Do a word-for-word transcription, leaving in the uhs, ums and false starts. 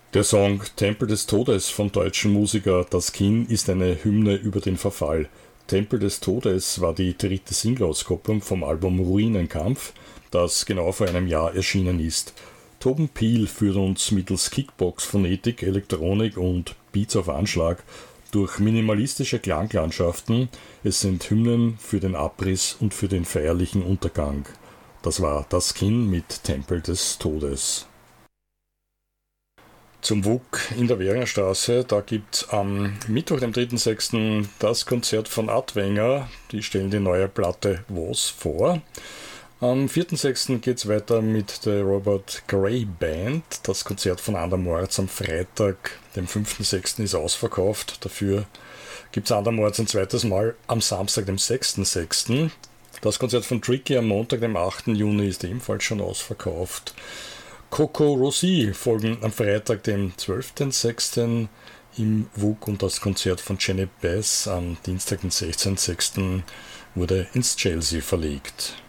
Der Song Tempel des Todes vom deutschen Musiker Daskin ist eine Hymne über den Verfall. Tempel des Todes war die dritte Singleauskopplung vom Album Ruinenkampf, das genau vor einem Jahr erschienen ist. Toben Piel führt uns mittels Kickbox, Phonetik, Elektronik und Beats auf Anschlag durch minimalistische Klanglandschaften. Es sind Hymnen für den Abriss und für den feierlichen Untergang. Das war Daskin mit Tempel des Todes. Zum W U K in der Währingstraße, da gibt es am Mittwoch, dem dritten sechsten das Konzert von Adwenger. Die stellen die neue Platte Was vor. Am vierten sechsten geht es weiter mit der Robert Gray Band. Das Konzert von Andermords am Freitag, dem fünften sechsten ist ausverkauft. Dafür gibt es Andermords ein zweites Mal am Samstag, dem sechsten sechsten Das Konzert von Tricky am Montag, dem achten Juni ist ebenfalls schon ausverkauft. Coco Rossi folgen am Freitag, dem zwölften sechsten im W U K und das Konzert von Jenny Bass am Dienstag, den sechzehnten sechsten wurde ins Chelsea verlegt.